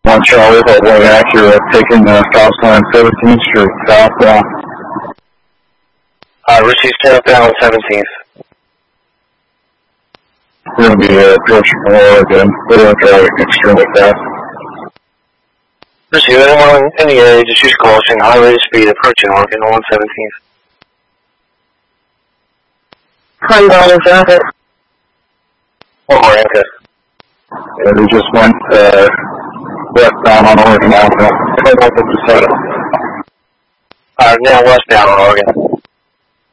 1 Charlie, Hallway accurate, taking stop sign 17th Street, southbound. Receive southbound 17th. We're going to be approaching Oregon. We're driving extremely fast. Receive anyone in the area, just use caution, high rate of speed, approaching Oregon on 17th. $20 traffic. Oriented. Yeah, they just went westbound on Oregon Avenue. Now westbound on Oregon.